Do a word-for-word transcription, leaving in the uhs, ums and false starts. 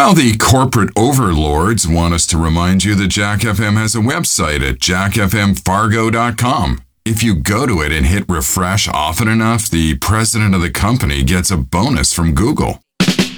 Well, the corporate overlords want us to remind you that Jack F M has a website at jack f m fargo dot com. If you go to it and hit refresh often enough, the president of the company gets a bonus from Google.